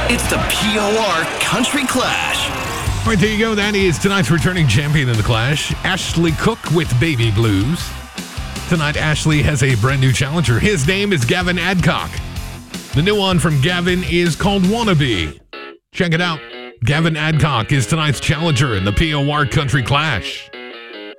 It's the POR Country Clash. All right, there you go. That is tonight's returning champion in the Clash, Ashley Cook with Baby Blues. Tonight, Ashley has a brand new challenger. His name is Gavin Adcock. The new one from Gavin is called Wannabe. Check it out. Gavin Adcock is tonight's challenger in the POR Country Clash.